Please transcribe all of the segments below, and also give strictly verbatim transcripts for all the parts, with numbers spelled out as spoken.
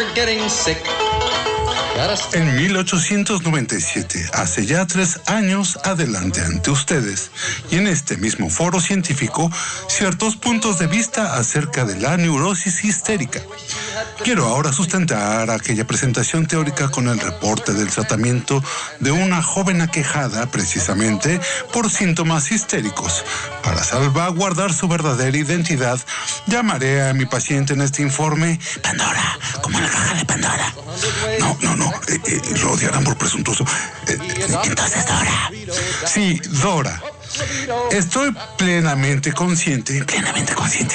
En mil ochocientos noventa y siete, hace ya tres años, adelante ante ustedes, y en este mismo foro científico, ciertos puntos de vista acerca de la neurosis histérica. Quiero ahora sustentar aquella presentación teórica con el reporte del tratamiento de una joven aquejada precisamente por síntomas histéricos. Para salvaguardar su verdadera identidad, llamaré a mi paciente en este informe Pandora, como la caja de Pandora. No, no, no, eh, eh, lo odiarán por presuntuoso. Eh, eh, entonces Dora. Sí, Dora. Estoy plenamente consciente, plenamente consciente,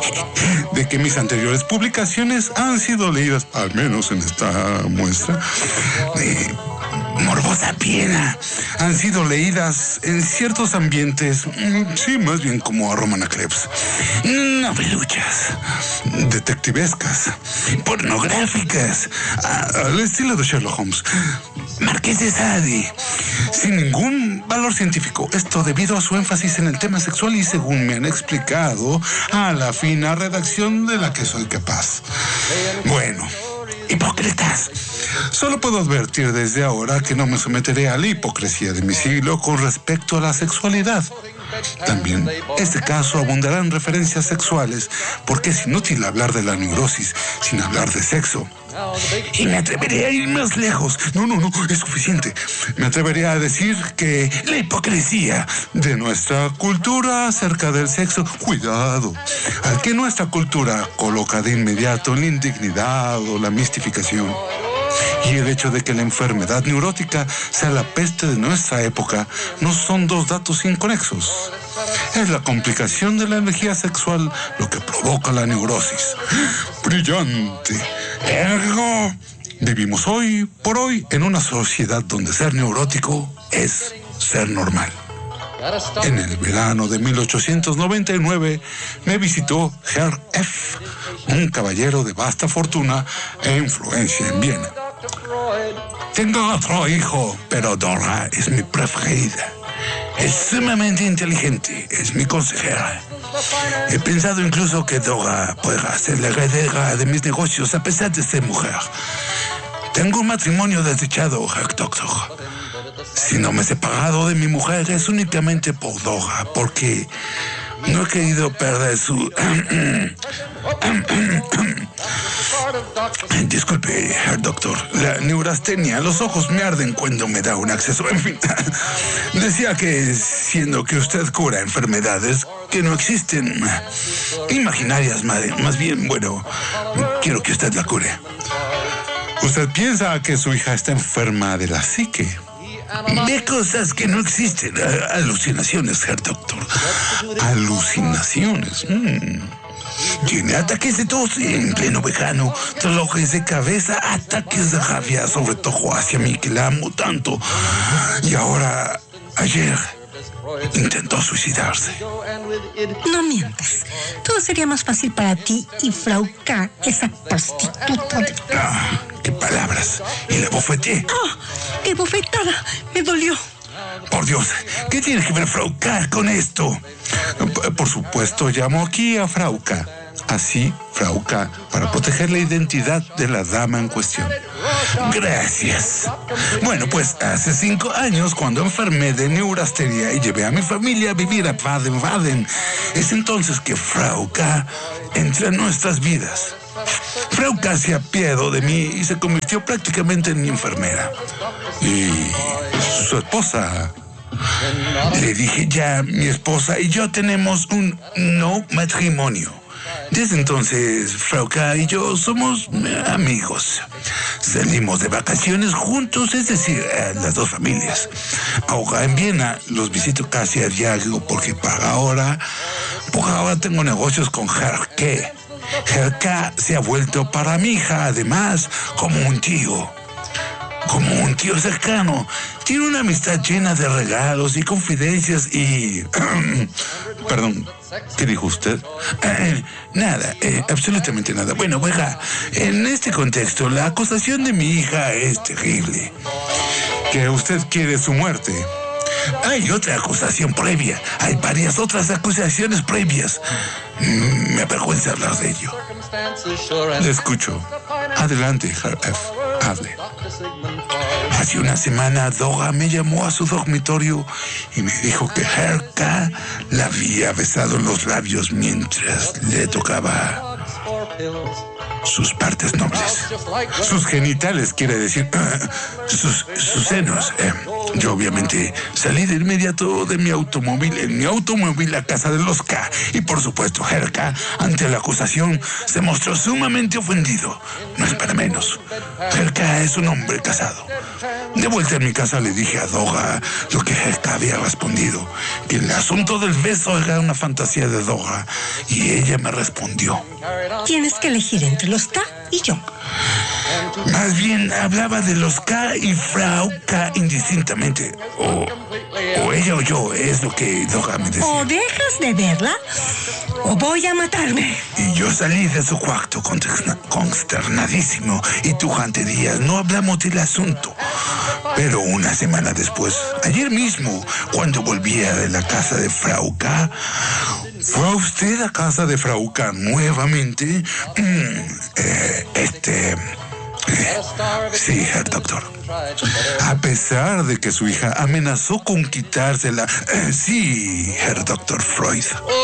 de que mis anteriores publicaciones han sido leídas, al menos en esta muestra, de morbosa pena, han sido leídas en ciertos ambientes, sí, más bien como a Romana Krebs, noveluchas, detectivescas, pornográficas, al estilo de Sherlock Holmes, Marqués de Sade, sin ningún valor científico. Esto debido a su énfasis en el tema sexual y, según me han explicado, a la fina redacción de la que soy capaz. Bueno, hipócritas. Solo puedo advertir desde ahora que no me someteré a la hipocresía de mi siglo con respecto a la sexualidad. También, este caso abundará en referencias sexuales, porque es inútil hablar de la neurosis sin hablar de sexo. Y me atreveré a ir más lejos. No, no, no, es suficiente. Me atreveré a decir que la hipocresía de nuestra cultura acerca del sexo, cuidado, al que nuestra cultura coloca de inmediato la indignidad o la mistificación. Y el hecho de que la enfermedad neurótica sea la peste de nuestra época no son dos datos inconexos. Es la complicación de la energía sexual lo que provoca la neurosis. Brillante. Ergo, vivimos hoy por hoy en una sociedad donde ser neurótico es ser normal. En el verano de mil ochocientos noventa y nueve me visitó Herr F., un caballero de vasta fortuna e influencia en Viena. Tengo otro hijo, pero Dora es mi preferida. Es sumamente inteligente, es mi consejera. He pensado incluso que Dora pueda ser la heredera de mis negocios a pesar de ser mujer. Tengo un matrimonio desdichado, Herr Doctor. Si no me he separado de mi mujer es únicamente por Dora, porque no he querido perder su... Disculpe, Herr Doctor, la neurastenia, los ojos me arden cuando me da un acceso. En fin, decía que siendo que usted cura enfermedades que no existen, imaginarias, madre, más bien, bueno, quiero que usted la cure. ¿Usted piensa que su hija está enferma de la psique? Ve cosas que no existen. Alucinaciones, Herr Doctor. Alucinaciones. Mm. Tiene ataques de tos en pleno verano, dolores de cabeza, ataques de rabia, sobre todo hacia mí, que la amo tanto. Y ahora, ayer, intentó suicidarse. No mientas. Todo sería más fácil para ti y Frau K., esa prostituta de... Ah, qué palabras. Y la bofeteé. ¡Ah! ¡Qué bofetada! Me dolió. Por Dios, ¿qué tiene que ver Frau K. con esto? Por supuesto, llamo aquí a Frau K. Así, Frau K., para proteger la identidad de la dama en cuestión. Gracias. Bueno, pues hace cinco años, cuando enfermé de neurasteria y llevé a mi familia a vivir a Baden-Baden, es entonces que Frau K. entra en nuestras vidas. Frau K. se apiadó de mí y se convirtió prácticamente en mi enfermera. Y su esposa... Le dije ya, mi esposa y yo tenemos un no matrimonio. Desde entonces, Frau K. y yo somos amigos. Salimos de vacaciones juntos, es decir, las dos familias. Ahora en Viena los visito casi a diario porque para ahora, por ahora tengo negocios con Herr K. Herr K. se ha vuelto para mi hija, además, como un tío. Como un tío cercano. Tiene una amistad llena de regalos y confidencias y... Perdón, ¿qué dijo usted? Eh, nada, eh, absolutamente nada. Bueno, oiga, en este contexto, la acusación de mi hija es terrible. Que usted quiere su muerte. Hay otra acusación previa. Hay varias otras acusaciones previas. Mm, me avergüenza hablar de ello. Le escucho. Adelante, Herr F. Hable. Hace una semana, Doga me llamó a su dormitorio y me dijo que Herr K. la había besado en los labios mientras le tocaba sus partes nobles. Sus genitales, quiere decir, uh, sus, sus senos. Eh, yo obviamente salí de inmediato de mi automóvil, en mi automóvil a casa de los K. Y por supuesto, Herr K, ante la acusación, se mostró sumamente ofendido. No es para menos. Herr K es un hombre casado. De vuelta en mi casa le dije a Doga lo que Herr K había respondido, que el asunto del beso era una fantasía de Doga, y ella me respondió: tienes que elegir entre los K y yo. Más bien hablaba de los K y Frau K indistintamente. O, o ella o yo, es lo que Doga me decía. O dejas de verla o voy a matarme. Y yo salí de su cuarto consternadísimo, y Tujante Díaz no hablamos del asunto. Pero una semana después, ayer mismo, cuando volvía de la casa de Frau K, ¿fue usted a casa de Frau K nuevamente? Mm, eh, este... Eh, sí, Herr Doctor. A pesar de que su hija amenazó con quitársela. Eh, sí, Herr Doctor Freud.